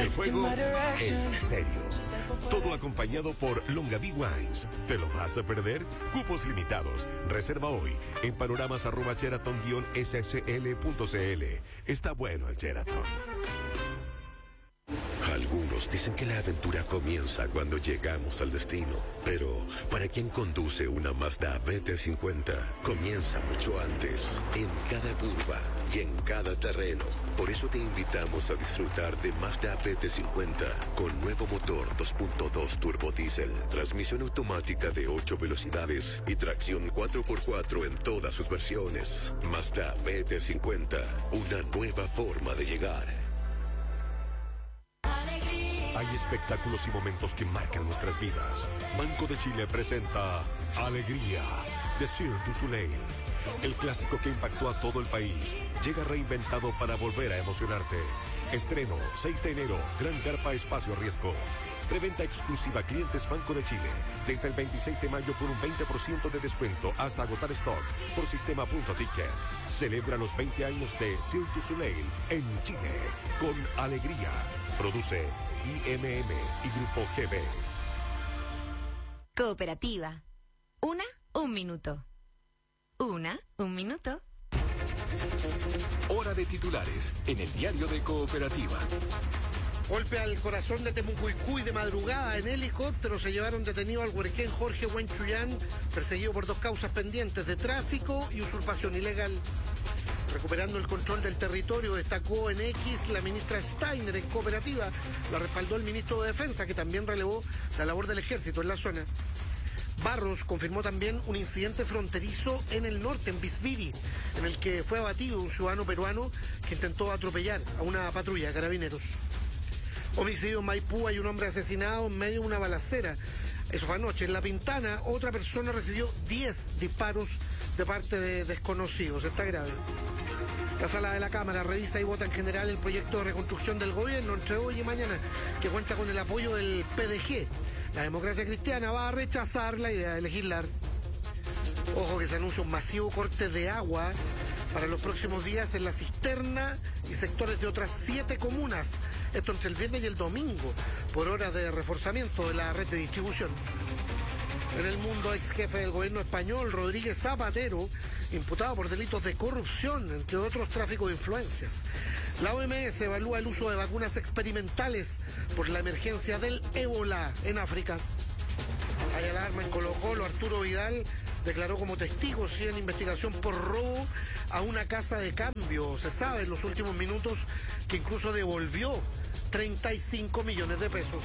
El juego, en serio. Todo acompañado por Longaví Wines. ¿Te lo vas a perder? Cupos limitados. Reserva hoy en panoramas@sheraton-scl.cl. Está bueno el Sheraton. Algunos dicen que la aventura comienza cuando llegamos al destino, pero para quien conduce una Mazda BT50, comienza mucho antes, en cada curva y en cada terreno. Por eso te invitamos a disfrutar de Mazda BT50 con nuevo motor 2.2 turbo diésel, transmisión automática de 8 velocidades y tracción 4x4 en todas sus versiones. Mazda BT50, una nueva forma de llegar. Hay espectáculos y momentos que marcan nuestras vidas. Banco de Chile presenta Alegría, de Cirque du Soleil. El clásico que impactó a todo el país llega reinventado para volver a emocionarte. Estreno 6 de enero, Gran Carpa Espacio Riesgo. Preventa exclusiva clientes Banco de Chile. Desde el 26 de mayo por un 20% de descuento hasta agotar stock por sistema.ticket. Celebra los 20 años de Cirque du Soleil en Chile con Alegría. Produce IMM y Grupo GB. Cooperativa. Un minuto. Un minuto. Hora de titulares en el diario de Cooperativa. Golpe al corazón de Temucuicui de madrugada en helicóptero. Se llevaron detenido al huerquén Jorge Huenchuyán, perseguido por 2 causas pendientes de tráfico y usurpación ilegal. Recuperando el control del territorio, destacó en X la ministra Steiner en Cooperativa. La respaldó el ministro de Defensa, que también relevó la labor del ejército en la zona. Barros confirmó también un incidente fronterizo en el norte, en Bisbiri, en el que fue abatido un ciudadano peruano que intentó atropellar a una patrulla de carabineros. Homicidio en Maipú, hay un hombre asesinado en medio de una balacera. Eso fue anoche. En La Pintana, otra persona recibió 10 disparos de parte de desconocidos. Está grave. La sala de la Cámara revisa y vota en general el proyecto de reconstrucción del gobierno entre hoy y mañana, que cuenta con el apoyo del PDG. La Democracia Cristiana va a rechazar la idea de legislar. Ojo que se anuncia un masivo corte de agua para los próximos días en la cisterna y sectores de otras 7 comunas. Esto entre el viernes y el domingo, por horas de reforzamiento de la red de distribución. En el mundo, ex jefe del gobierno español, Rodríguez Zapatero, imputado por delitos de corrupción, entre otros tráfico de influencias. La OMS evalúa el uso de vacunas experimentales por la emergencia del ébola en África. Hay alarma en Colo-Colo. Arturo Vidal declaró como testigo en investigación por robo a una casa de cambio. Se sabe en los últimos minutos que incluso devolvió 35 millones de pesos.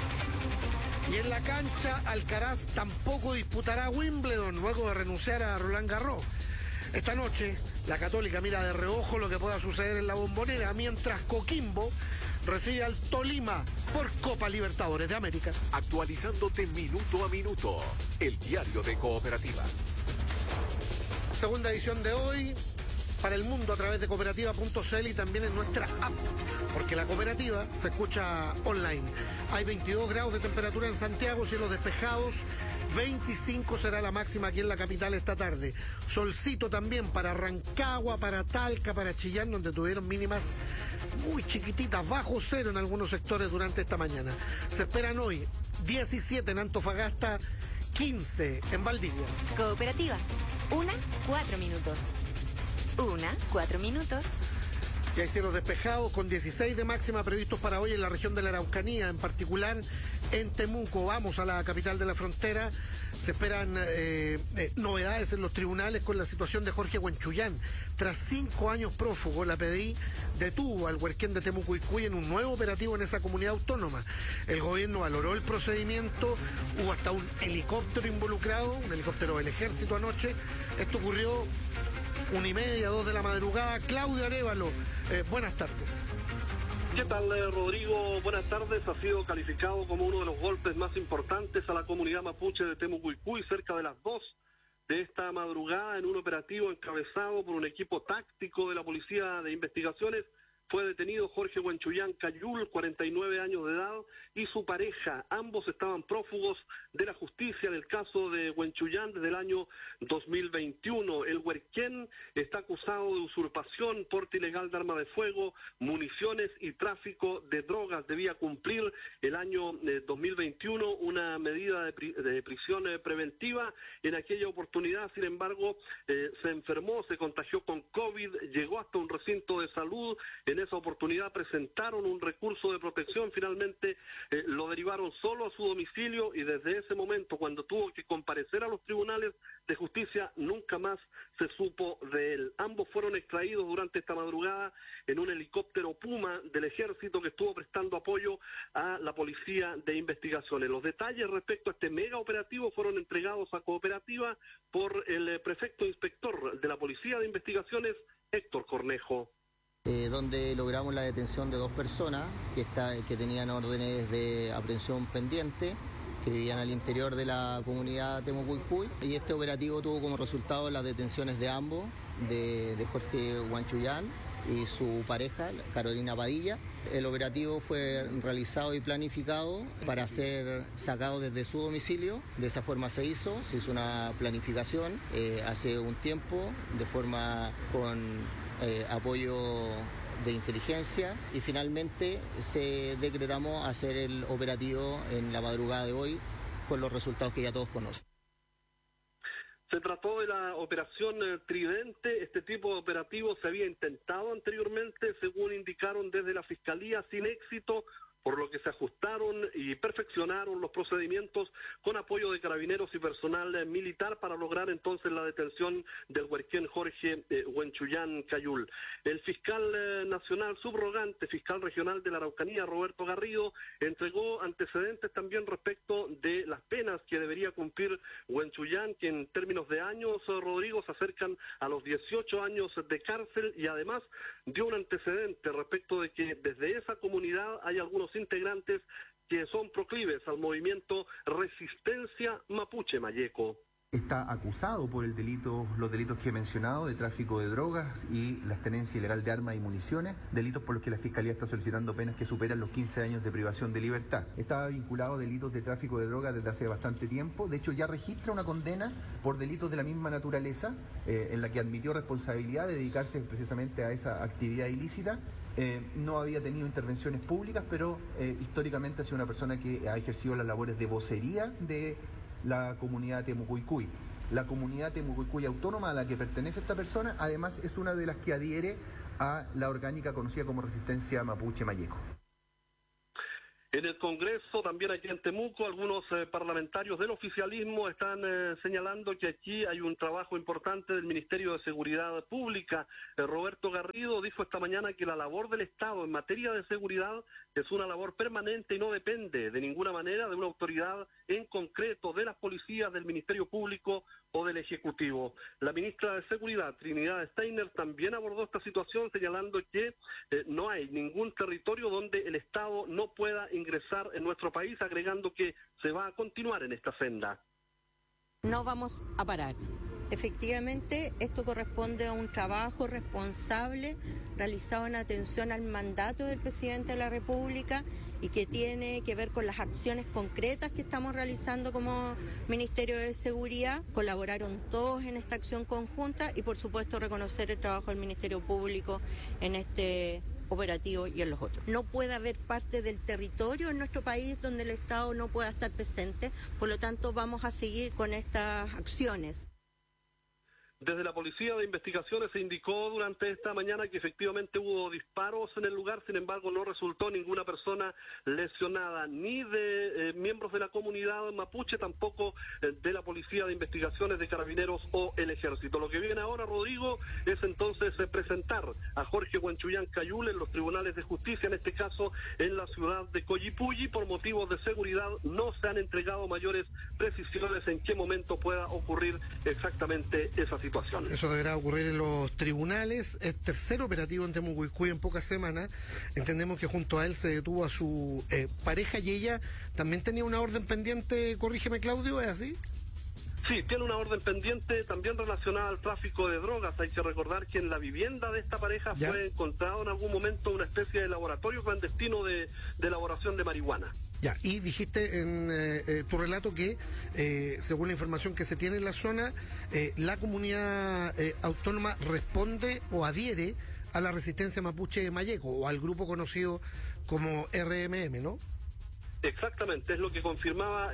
Y en la cancha, Alcaraz tampoco disputará Wimbledon luego de renunciar a Roland Garros. Esta noche, la Católica mira de reojo lo que pueda suceder en la Bombonera, mientras Coquimbo recibe al Tolima por Copa Libertadores de América. Actualizándote minuto a minuto, el diario de Cooperativa. Segunda edición de hoy para el mundo a través de cooperativa.cl y también en nuestra app, porque la cooperativa se escucha online. Hay 22 grados de temperatura en Santiago, cielos despejados, 25 será la máxima aquí en la capital esta tarde. Solcito también para Rancagua, para Talca, para Chillán, donde tuvieron mínimas muy chiquititas, bajo cero en algunos sectores durante esta mañana. Se esperan hoy 17 en Antofagasta, 15 en Valdivia. Cooperativa. 4 minutos. 4 minutos. Y hay cielos despejados con 16 de máxima previstos para hoy en la región de la Araucanía, en particular en Temuco. Vamos a la capital de la frontera. Se esperan novedades en los tribunales con la situación de Jorge Huenchuyán. Tras 5 años prófugo, la PDI detuvo al huerquén de Temucuicui en un nuevo operativo en esa comunidad autónoma. El gobierno valoró el procedimiento, hubo hasta un helicóptero involucrado, un helicóptero del ejército anoche. Esto ocurrió 1:30, 2 de la madrugada. Claudio Arévalo, buenas tardes. ¿Qué tal, Rodrigo? Buenas tardes. Ha sido calificado como uno de los golpes más importantes a la comunidad mapuche de Temucuicui cerca de las 2 de esta madrugada en un operativo encabezado por un equipo táctico de la Policía de Investigaciones. Fue detenido Jorge Huenchuyán Cayul, 49 años de edad, y su pareja. Ambos estaban prófugos de la justicia en el caso de Huenchuyán desde el año 2021. El Huerquén está acusado de usurpación, porte ilegal de arma de fuego, municiones y tráfico de drogas. Debía cumplir el año 2021 una medida de prisión preventiva. En aquella oportunidad, sin embargo, se enfermó, se contagió con COVID, llegó hasta un recinto de salud. En esa oportunidad presentaron un recurso de protección, finalmente lo derivaron solo a su domicilio y desde ese momento, cuando tuvo que comparecer a los tribunales de justicia, nunca más se supo de él. Ambos fueron extraídos durante esta madrugada en un helicóptero Puma del Ejército que estuvo prestando apoyo a la Policía de Investigaciones. Los detalles respecto a este mega operativo fueron entregados a Cooperativa por el prefecto inspector de la Policía de Investigaciones, Héctor Cornejo. Donde logramos la detención de 2 personas que tenían órdenes de aprehensión pendiente, que vivían al interior de la comunidad Temucuicui, y este operativo tuvo como resultado las detenciones de ambos, de Jorge Huanchuyán y su pareja, Carolina Padilla. El operativo fue realizado y planificado para ser sacado desde su domicilio. De esa forma se hizo una planificación hace un tiempo, de forma con apoyo de inteligencia, y finalmente decretamos hacer el operativo en la madrugada de hoy con los resultados que ya todos conocen. Se trató de la operación Tridente. Este tipo de operativo se había intentado anteriormente, según indicaron desde la Fiscalía, sin éxito, por lo que se ajustaron y perfeccionaron los procedimientos con apoyo de carabineros y personal militar para lograr entonces la detención del Huerquén Jorge Huanchuyán Cayul. El fiscal nacional subrogante, fiscal regional de la Araucanía, Roberto Garrido, entregó antecedentes también respecto de las penas que debería cumplir Huanchuyán, que en términos de años, Rodrigo, se acercan a los 18 años de cárcel, y además dio un antecedente respecto de que desde esa comunidad hay algunos integrantes que son proclives al movimiento Resistencia Mapuche Mayeco. Está acusado por los delitos que he mencionado, de tráfico de drogas y la tenencia ilegal de armas y municiones, delitos por los que la Fiscalía está solicitando penas que superan los 15 años de privación de libertad. Estaba vinculado a delitos de tráfico de drogas desde hace bastante tiempo. De hecho, ya registra una condena por delitos de la misma naturaleza, en la que admitió responsabilidad de dedicarse precisamente a esa actividad ilícita. No había tenido intervenciones públicas, pero históricamente ha sido una persona que ha ejercido las labores de vocería de la comunidad Temucuicui. La comunidad Temucuicui autónoma a la que pertenece esta persona, además, es una de las que adhiere a la orgánica conocida como Resistencia Mapuche Mayeco. En el Congreso, también aquí en Temuco, algunos parlamentarios del oficialismo están señalando que aquí hay un trabajo importante del Ministerio de Seguridad Pública. Roberto Garrido dijo esta mañana que la labor del Estado en materia de seguridad es una labor permanente y no depende de ninguna manera de una autoridad en concreto, de las policías, del Ministerio Público o del Ejecutivo. La ministra de Seguridad, Trinidad Steiner, también abordó esta situación señalando que no hay ningún territorio donde el Estado no pueda ingresar en nuestro país, agregando que se va a continuar en esta senda. No vamos a parar. Efectivamente, esto corresponde a un trabajo responsable realizado en atención al mandato del presidente de la República y que tiene que ver con las acciones concretas que estamos realizando como Ministerio de Seguridad. Colaboraron todos en esta acción conjunta y, por supuesto, reconocer el trabajo del Ministerio Público en este operativo y en los otros. No puede haber parte del territorio en nuestro país donde el Estado no pueda estar presente, por lo tanto vamos a seguir con estas acciones. Desde la Policía de Investigaciones se indicó durante esta mañana que efectivamente hubo disparos en el lugar, sin embargo no resultó ninguna persona lesionada, ni de miembros de la comunidad mapuche, tampoco de la Policía de Investigaciones, de Carabineros o el Ejército. Lo que viene ahora, Rodrigo, es entonces presentar a Jorge Huanchuyán Cayul en los tribunales de justicia, en este caso en la ciudad de Collipulli. Por motivos de seguridad no se han entregado mayores precisiones en qué momento pueda ocurrir exactamente esa situación. Eso deberá ocurrir en los tribunales. Es tercer operativo en Temucuicui en pocas semanas. Entendemos que junto a él se detuvo a su pareja y ella también tenía una orden pendiente, corrígeme Claudio, ¿es así? Sí, tiene una orden pendiente también relacionada al tráfico de drogas. Hay que recordar que en la vivienda de esta pareja fue encontrado en algún momento una especie de laboratorio clandestino de elaboración de marihuana. Ya, y dijiste en tu relato que, según la información que se tiene en la zona, la comunidad autónoma responde o adhiere a la resistencia mapuche Mayeco, o al grupo conocido como RMM, ¿no? Exactamente, es lo que confirmaba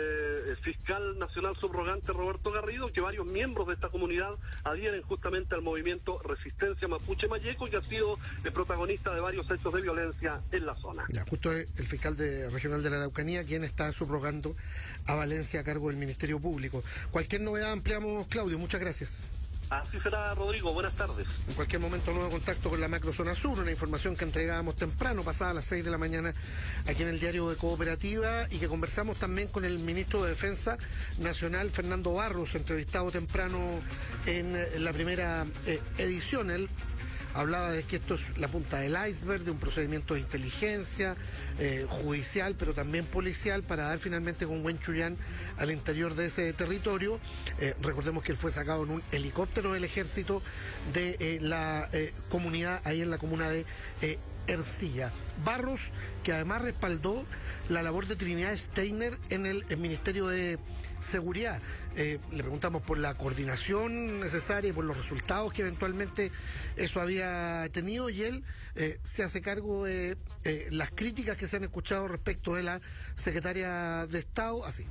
el fiscal nacional subrogante Roberto Garrido, que varios miembros de esta comunidad adhieren justamente al movimiento Resistencia Mapuche Mayeco, que ha sido el protagonista de varios hechos de violencia en la zona. Ya, justo es el fiscal regional de la Araucanía quien está subrogando a Valencia a cargo del Ministerio Público. Cualquier novedad ampliamos, Claudio, muchas gracias. Así será, Rodrigo. Buenas tardes. En cualquier momento, nuevo contacto con la Macrozona Sur, una información que entregábamos temprano, pasada las 6 de la mañana, aquí en el diario de Cooperativa, y que conversamos también con el ministro de Defensa Nacional, Fernando Barros, entrevistado temprano en la primera edición. Él hablaba de que esto es la punta del iceberg, de un procedimiento de inteligencia, judicial, pero también policial, para dar finalmente con Huenchuyán al interior de ese territorio. Recordemos que él fue sacado en un helicóptero del ejército de la comunidad, ahí en la comuna de Ercilla. Barros, que además respaldó la labor de Trinidad Steiner en el Ministerio de Seguridad. Le preguntamos por la coordinación necesaria y por los resultados que eventualmente eso había tenido, y él se hace cargo de las críticas que se han escuchado respecto de la secretaria de Estado, así.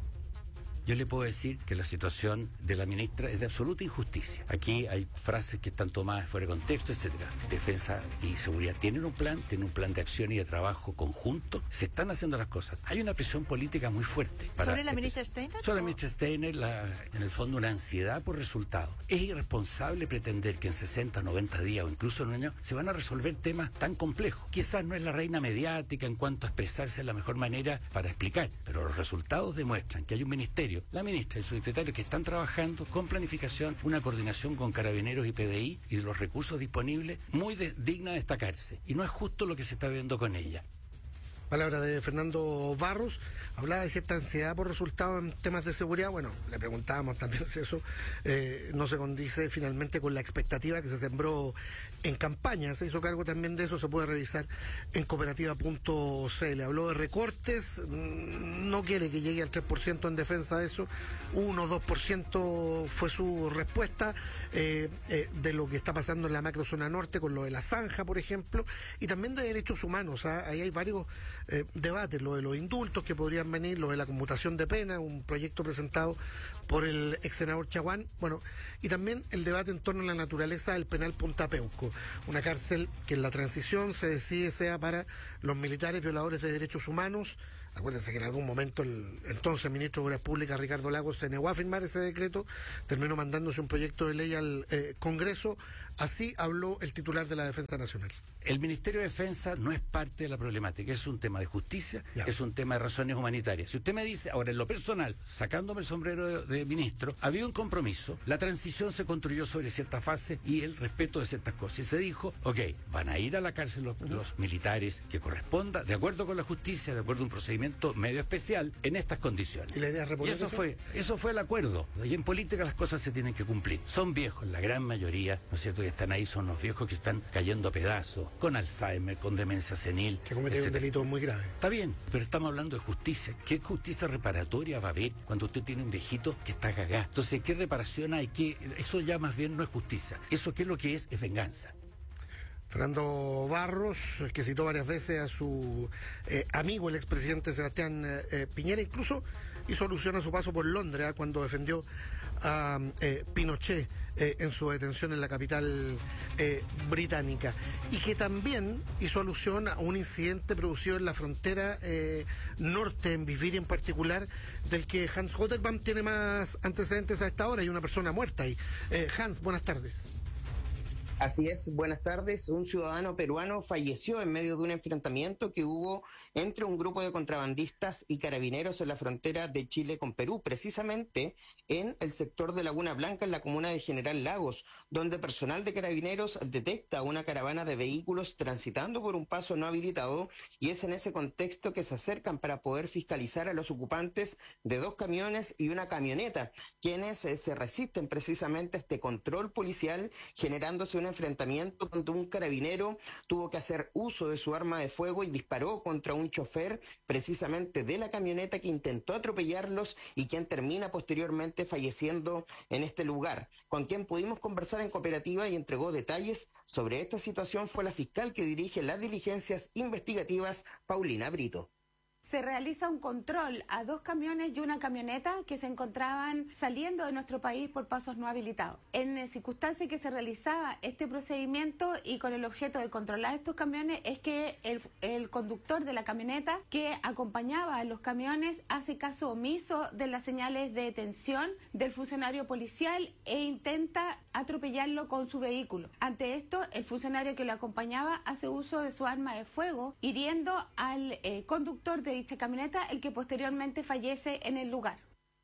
Yo le puedo decir que la situación de la ministra es de absoluta injusticia. Aquí hay frases que están tomadas fuera de contexto, etcétera. Defensa y seguridad tienen un plan de acción y de trabajo conjunto. Se están haciendo las cosas. Hay una presión política muy fuerte. ¿Sobre la ministra Steiner? Sobre la ministra Steiner, en el fondo una ansiedad por resultados. Es irresponsable pretender que en 60, 90 días o incluso en un año se van a resolver temas tan complejos. Quizás no es la reina mediática en cuanto a expresarse de la mejor manera para explicar, pero los resultados demuestran que hay un ministerio, la ministra y el subsecretario, que están trabajando con planificación, una coordinación con Carabineros y PDI y de los recursos disponibles muy digna de destacarse. Y no es justo lo que se está viendo con ella. Palabra de Fernando Barros. Hablaba de cierta ansiedad por resultados en temas de seguridad. Bueno, le preguntábamos también si eso no se condice finalmente con la expectativa que se sembró en campaña. Se hizo cargo también de eso, se puede revisar en cooperativa.cl. Habló de recortes, no quiere que llegue al 3% en defensa de eso. 1 o 2% fue su respuesta de lo que está pasando en la macrozona norte con lo de la zanja, por ejemplo, y también de derechos humanos. Ahí hay varios debates, lo de los indultos que podrían venir, lo de la conmutación de pena, un proyecto presentado por el ex senador Chaguán, bueno, y también el debate en torno a la naturaleza del penal Punta Peuco, una cárcel que en la transición se decide sea para los militares violadores de derechos humanos. Acuérdense que en algún momento el entonces ministro de Obras Públicas, Ricardo Lagos, se negó a firmar ese decreto, terminó mandándose un proyecto de ley al Congreso. Así habló el titular de la Defensa Nacional. El Ministerio de Defensa no es parte de la problemática, es un tema de justicia, es un tema de razones humanitarias. Si usted me dice, ahora en lo personal, sacándome el sombrero de ministro, había un compromiso, la transición se construyó sobre cierta fase y el respeto de ciertas cosas. Y se dijo, ok, van a ir a la cárcel los militares que corresponda, de acuerdo con la justicia, de acuerdo a un procedimiento medio especial, en estas condiciones. ¿Y la idea es eso fue el acuerdo. Y en política las cosas se tienen que cumplir. Son viejos, la gran mayoría, ¿no es cierto?, que están ahí, son los viejos que están cayendo a pedazos, con Alzheimer, con demencia senil. Que cometen un delito muy grave. Está bien, pero estamos hablando de justicia. ¿Qué justicia reparatoria va a haber cuando usted tiene un viejito que está cagado? Entonces, ¿qué reparación hay? Eso ya más bien no es justicia. Eso, ¿qué es lo que es? Es venganza. Fernando Barros, que citó varias veces a su amigo, el expresidente Sebastián Piñera, incluso hizo alusión a su paso por Londres, cuando defendió a Pinochet en su detención en la capital británica, y que también hizo alusión a un incidente producido en la frontera norte, en Viviria en particular, del que Hans Rotterbaum tiene más antecedentes a esta hora. Hay una persona muerta ahí. Hans, buenas tardes. Así es, buenas tardes. Un ciudadano peruano falleció en medio de un enfrentamiento que hubo entre un grupo de contrabandistas y carabineros en la frontera de Chile con Perú, precisamente en el sector de Laguna Blanca, en la comuna de General Lagos, donde personal de carabineros detecta una caravana de vehículos transitando por un paso no habilitado, y es en ese contexto que se acercan para poder fiscalizar a los ocupantes de 2 camiones y una camioneta, quienes se resisten precisamente a este control policial, generándose un enfrentamiento donde un carabinero tuvo que hacer uso de su arma de fuego y disparó contra un chofer precisamente de la camioneta, que intentó atropellarlos y quien termina posteriormente falleciendo en este lugar. Con quien pudimos conversar en cooperativa y entregó detalles sobre esta situación fue la fiscal que dirige las diligencias investigativas, Paulina Brito. Se realiza un control a 2 camiones y una camioneta que se encontraban saliendo de nuestro país por pasos no habilitados. En circunstancia que se realizaba este procedimiento y con el objeto de controlar estos camiones es que el conductor de la camioneta que acompañaba a los camiones hace caso omiso de las señales de detención del funcionario policial e intenta atropellarlo con su vehículo. Ante esto, el funcionario que lo acompañaba hace uso de su arma de fuego, hiriendo al conductor de dicha camioneta, el que posteriormente fallece en el lugar.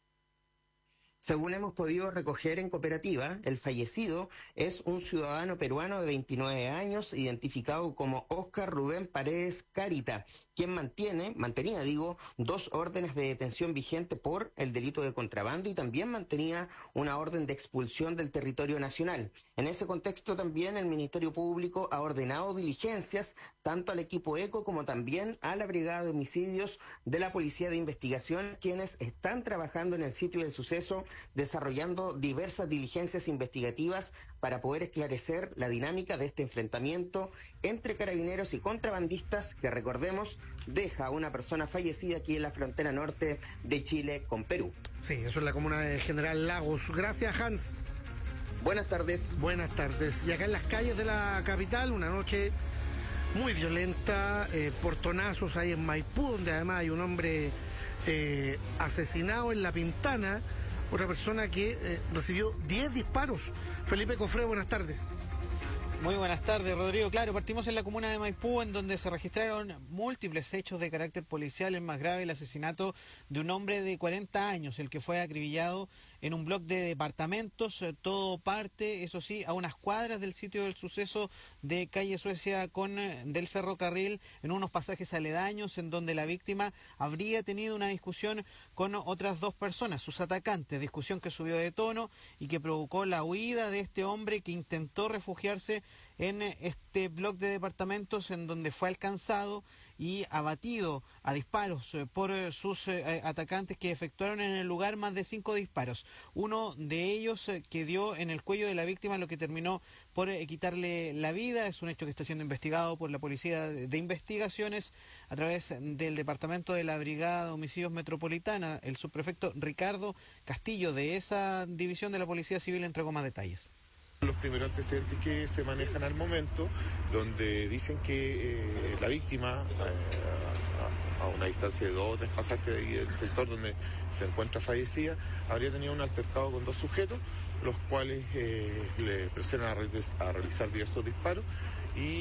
Según hemos podido recoger en cooperativa, el fallecido es un ciudadano peruano de 29 años, identificado como Óscar Rubén Paredes Carita, quien mantenía 2 órdenes de detención vigentes por el delito de contrabando y también mantenía una orden de expulsión del territorio nacional. En ese contexto también el Ministerio Público ha ordenado diligencias tanto al equipo ECO como también a la Brigada de Homicidios de la Policía de Investigación, quienes están trabajando en el sitio del suceso, desarrollando diversas diligencias investigativas para poder esclarecer la dinámica de este enfrentamiento entre carabineros y contrabandistas que, recordemos, deja a una persona fallecida aquí en la frontera norte de Chile con Perú. Sí, eso es la comuna de General Lagos. Gracias, Hans. Buenas tardes. Buenas tardes. Y acá en las calles de la capital, una noche muy violenta, portonazos ahí en Maipú, donde además hay un hombre asesinado en La Pintana, otra persona que recibió 10 disparos. Felipe Cofré, buenas tardes. Muy buenas tardes, Rodrigo. Claro, partimos en la comuna de Maipú, en donde se registraron múltiples hechos de carácter policial. El más grave, el asesinato de un hombre de 40 años, el que fue acribillado en un bloque de departamentos. Todo parte, eso sí, a unas cuadras del sitio del suceso de calle Suecia del ferrocarril, en unos pasajes aledaños, en donde la víctima habría tenido una discusión con otras 2 personas, sus atacantes, discusión que subió de tono y que provocó la huida de este hombre, que intentó refugiarse en este bloque de departamentos, en donde fue alcanzado y abatido a disparos por sus atacantes, que efectuaron en el lugar más de 5 disparos. Uno de ellos que dio en el cuello de la víctima, lo que terminó por quitarle la vida. Es un hecho que está siendo investigado por la Policía de Investigaciones a través del Departamento de la Brigada de Homicidios Metropolitana. El subprefecto Ricardo Castillo de esa división de la Policía Civil entregó más detalles. Los primeros antecedentes que se manejan al momento, donde dicen que la víctima, a una distancia de 2 o 3 pasajes del sector donde se encuentra fallecida, habría tenido un altercado con 2 sujetos, los cuales le presionan a realizar diversos disparos y